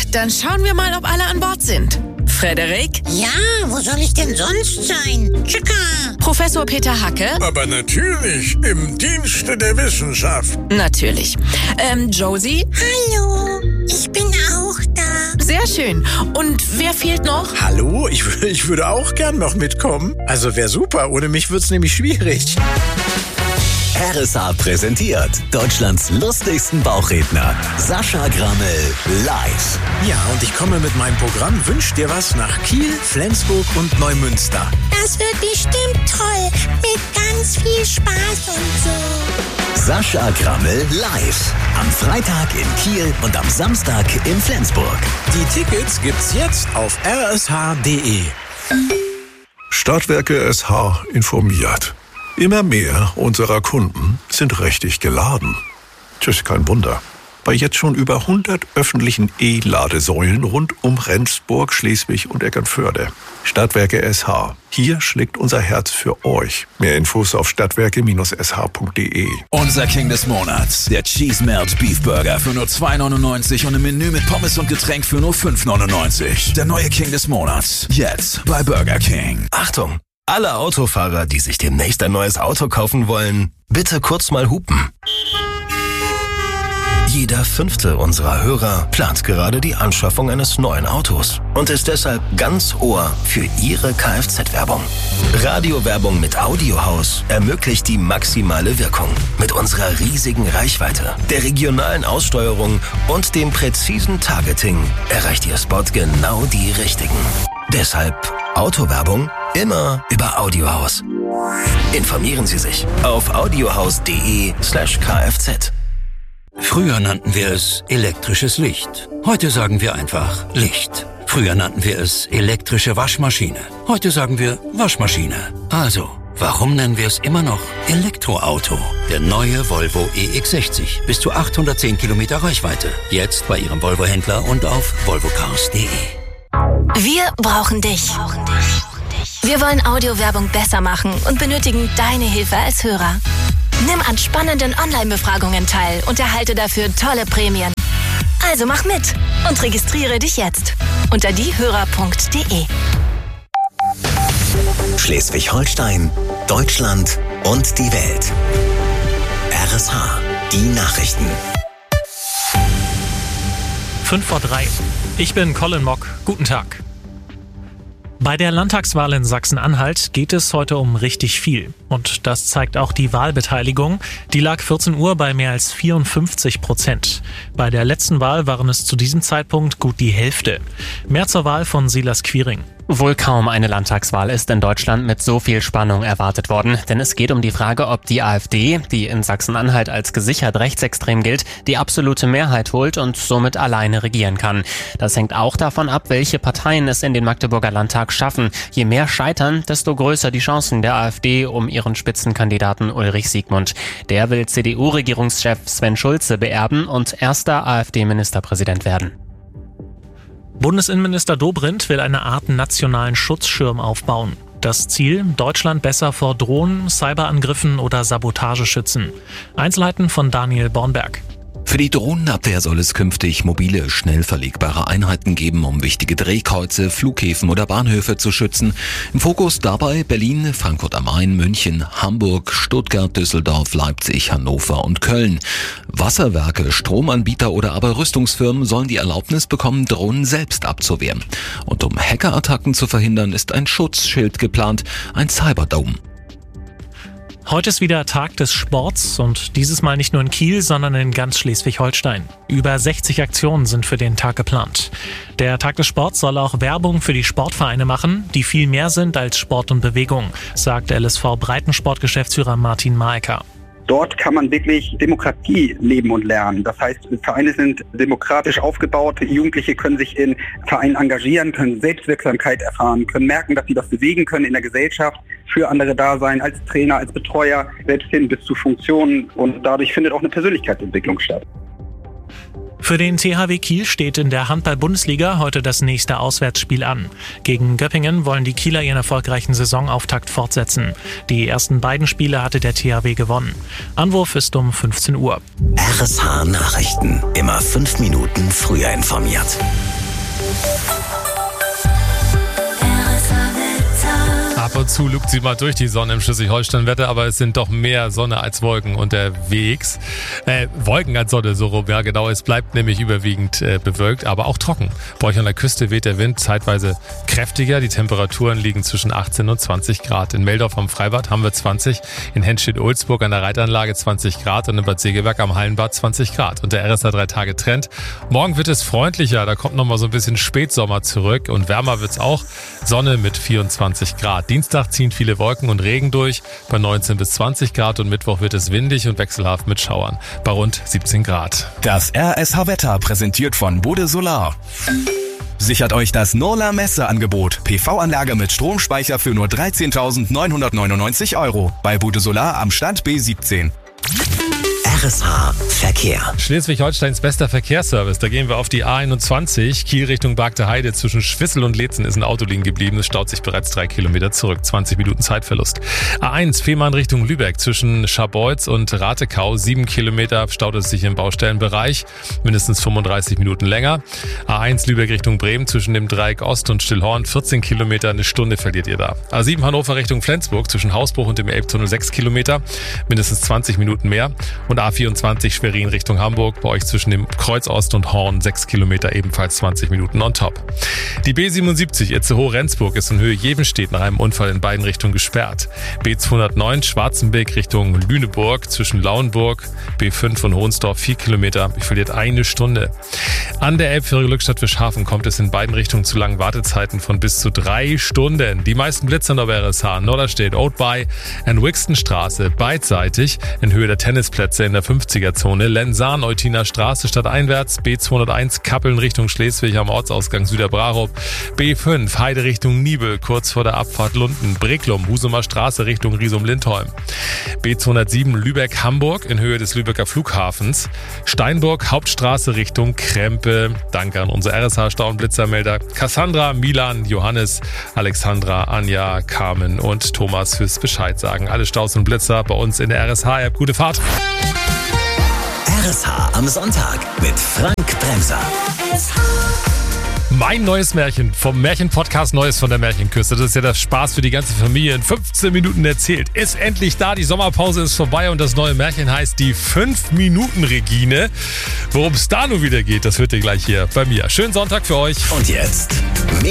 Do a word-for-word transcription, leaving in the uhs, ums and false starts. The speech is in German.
dann schauen wir mal, ob alle an Bord sind. Frederik? Ja, wo soll ich denn sonst sein? Tschüka! Professor Peter Hacke? Aber natürlich, im Dienste der Wissenschaft. Natürlich. Ähm, Josie? Hallo, ich bin auch da. Sehr schön. Und wer fehlt noch? Hallo, ich, ich würde auch gern noch mitkommen. Also wäre super, ohne mich wird's nämlich schwierig. R S H präsentiert Deutschlands lustigsten Bauchredner, Sascha Grammel live. Ja, und ich komme mit meinem Programm Wünsch dir was nach Kiel, Flensburg und Neumünster. Das wird bestimmt toll, mit ganz viel Spaß und so. Sascha Grammel live. Am Freitag in Kiel und am Samstag in Flensburg. Die Tickets gibt's jetzt auf r s h punkt d e. Stadtwerke S H informiert. Immer mehr unserer Kunden sind richtig geladen. Tschüss, kein Wunder. Bei jetzt schon über hundert öffentlichen E-Ladesäulen rund um Rendsburg, Schleswig und Eckernförde. Stadtwerke S H. Hier schlägt unser Herz für euch. Mehr Infos auf stadtwerke Bindestrich s h punkt d e. Unser King des Monats, der Cheese Melt Beef Burger für nur zwei neunundneunzig und ein Menü mit Pommes und Getränk für nur fünf neunundneunzig. Der neue King des Monats, jetzt bei Burger King. Achtung! Alle Autofahrer, die sich demnächst ein neues Auto kaufen wollen, bitte kurz mal hupen. Jeder fünfte unserer Hörer plant gerade die Anschaffung eines neuen Autos und ist deshalb ganz Ohr für Ihre Kfz-Werbung. Radiowerbung mit Audiohaus ermöglicht die maximale Wirkung. Mit unserer riesigen Reichweite, der regionalen Aussteuerung und dem präzisen Targeting erreicht Ihr Spot genau die Richtigen. Deshalb Autowerbung immer über Audiohaus. Informieren Sie sich auf audiohaus.de slash kfz. Früher nannten wir es elektrisches Licht. Heute sagen wir einfach Licht. Früher nannten wir es elektrische Waschmaschine. Heute sagen wir Waschmaschine. Also, warum nennen wir es immer noch Elektroauto? Der neue Volvo E X sechzig. Bis zu achthundertzehn Kilometer Reichweite. Jetzt bei Ihrem Volvo-Händler und auf volvo cars punkt d e. Wir brauchen dich. Wir wollen Audiowerbung besser machen und benötigen deine Hilfe als Hörer. Nimm an spannenden Online-Befragungen teil und erhalte dafür tolle Prämien. Also mach mit und registriere dich jetzt unter diehörer punkt d e. Schleswig-Holstein, Deutschland und die Welt. R S H, die Nachrichten. fünf vor drei. Ich bin Colin Mock. Guten Tag. Bei der Landtagswahl in Sachsen-Anhalt geht es heute um richtig viel. Und das zeigt auch die Wahlbeteiligung. Die lag vierzehn Uhr bei mehr als vierundfünfzig Prozent. Bei der letzten Wahl waren es zu diesem Zeitpunkt gut die Hälfte. Mehr zur Wahl von Silas Quiring. Wohl kaum eine Landtagswahl ist in Deutschland mit so viel Spannung erwartet worden, denn es geht um die Frage, ob die AfD, die in Sachsen-Anhalt als gesichert rechtsextrem gilt, die absolute Mehrheit holt und somit alleine regieren kann. Das hängt auch davon ab, welche Parteien es in den Magdeburger Landtag schaffen. Je mehr scheitern, desto größer die Chancen der AfD um ihren Spitzenkandidaten Ulrich Siegmund. Der will C D U-Regierungschef Sven Schulze beerben und erster AfD-Ministerpräsident werden. Bundesinnenminister Dobrindt will eine Art nationalen Schutzschirm aufbauen. Das Ziel: Deutschland besser vor Drohnen, Cyberangriffen oder Sabotage schützen. Einzelheiten von Daniel Bornberg. Für die Drohnenabwehr soll es künftig mobile, schnell verlegbare Einheiten geben, um wichtige Drehkreuze, Flughäfen oder Bahnhöfe zu schützen. Im Fokus dabei Berlin, Frankfurt am Main, München, Hamburg, Stuttgart, Düsseldorf, Leipzig, Hannover und Köln. Wasserwerke, Stromanbieter oder aber Rüstungsfirmen sollen die Erlaubnis bekommen, Drohnen selbst abzuwehren. Und um Hackerattacken zu verhindern, ist ein Schutzschild geplant, ein Cyberdome. Heute ist wieder Tag des Sports und dieses Mal nicht nur in Kiel, sondern in ganz Schleswig-Holstein. Über sechzig Aktionen sind für den Tag geplant. Der Tag des Sports soll auch Werbung für die Sportvereine machen, die viel mehr sind als Sport und Bewegung, sagt L S V-Breitensport-Geschäftsführer Martin Maecker. Dort kann man wirklich Demokratie leben und lernen. Das heißt, Vereine sind demokratisch aufgebaut, Jugendliche können sich in Vereinen engagieren, können Selbstwirksamkeit erfahren, können merken, dass sie was bewegen können in der Gesellschaft, für andere da sein, als Trainer, als Betreuer, selbst hin bis zu Funktionen, und dadurch findet auch eine Persönlichkeitsentwicklung statt. Für den T H W Kiel steht in der Handball-Bundesliga heute das nächste Auswärtsspiel an. Gegen Göppingen wollen die Kieler ihren erfolgreichen Saisonauftakt fortsetzen. Die ersten beiden Spiele hatte der T H W gewonnen. Anwurf ist um fünfzehn Uhr. R S H Nachrichten. Immer fünf Minuten früher informiert. Ab und zu lugt sie mal durch die Sonne im Schleswig-Holstein-Wetter, aber es sind doch mehr Sonne als Wolken unterwegs. Äh, Wolken als Sonne, so rum, ja genau. Es bleibt nämlich überwiegend äh, bewölkt, aber auch trocken. Bei euch an der Küste weht der Wind zeitweise kräftiger. Die Temperaturen liegen zwischen achtzehn und zwanzig Grad. In Meldorf am Freibad haben wir zwanzig, in Henstedt-Ulzburg an der Reitanlage zwanzig Grad und in Bad Segeberg am Hallenbad zwanzig Grad. Und der R S A drei Tage Trend. Morgen wird es freundlicher, da kommt nochmal so ein bisschen Spätsommer zurück und wärmer wird's auch. Sonne mit vierundzwanzig Grad. Dienstag ziehen viele Wolken und Regen durch bei neunzehn bis zwanzig Grad und Mittwoch wird es windig und wechselhaft mit Schauern bei rund siebzehn Grad. Das R S H-Wetter präsentiert von Bode Solar. Sichert euch das Norla Messeangebot. P V-Anlage mit Stromspeicher für nur dreizehntausendneunhundertneunundneunzig Euro. Bei Bode Solar am Stand B siebzehn. R S H Verkehr. Schleswig-Holsteins bester Verkehrsservice. Da gehen wir auf die A einundzwanzig. Kiel Richtung Bagde Heide. Zwischen Schwissel und Leetzen ist ein Auto liegen geblieben. Es staut sich bereits drei Kilometer zurück. zwanzig Minuten Zeitverlust. A eins Fehmarn Richtung Lübeck. Zwischen Scharbeutz und Ratekau. sieben Kilometer staut es sich im Baustellenbereich. Mindestens fünfunddreißig Minuten länger. A eins Lübeck Richtung Bremen. Zwischen dem Dreieck Ost und Stillhorn. vierzehn Kilometer. Eine Stunde verliert ihr da. A sieben Hannover Richtung Flensburg. Zwischen Hausbruch und dem Elbtunnel sechs Kilometer. Mindestens zwanzig Minuten mehr. Und A vierundzwanzig Schwerin Richtung Hamburg, bei euch zwischen dem Kreuz Ost und Horn sechs Kilometer, ebenfalls zwanzig Minuten on top. Die B siebenundsiebzig Itzehoe-Rendsburg ist in Höhe Jevenstedt nach einem Unfall in beiden Richtungen gesperrt. B zweihundertneun Schwarzenbeck Richtung Lüneburg zwischen Lauenburg, B fünf von Hohnsdorf vier Kilometer, verliert eine Stunde. An der Elbfähre Glückstadt Fischhafen kommt es in beiden Richtungen zu langen Wartezeiten von bis zu drei Stunden. Die meisten Blitzer noch bei R S H, Norderstedt, Oldby und Wixtonstraße beidseitig in Höhe der Tennisplätze in der fünfziger-Zone. Lensahn, Eutiner Straße stadteinwärts, B zweihunderteins Kappeln Richtung Schleswig am Ortsausgang Süderbrarup, B fünf Heide Richtung Niebel, kurz vor der Abfahrt Lunden, Breklum, Husumer Straße Richtung Riesum-Lindholm, B zweihundertsieben Lübeck-Hamburg in Höhe des Lübecker Flughafens, Steinburg Hauptstraße Richtung Krempe. Danke an unsere R S H-Stau- und Blitzermelder Cassandra, Milan, Johannes, Alexandra, Anja, Carmen und Thomas fürs Bescheid sagen. Alle Staus und Blitzer bei uns in der R S H-App. Gute Fahrt! R S H am Sonntag mit Frank Bremser. Mein neues Märchen vom Märchen-Podcast Neues von der Märchenküste. Das ist ja das Spaß für die ganze Familie. In fünfzehn Minuten erzählt. Ist endlich da. Die Sommerpause ist vorbei und das neue Märchen heißt die fünf Minuten Regine. Worum es da nun wieder geht, das hört ihr gleich hier bei mir. Schönen Sonntag für euch. Und jetzt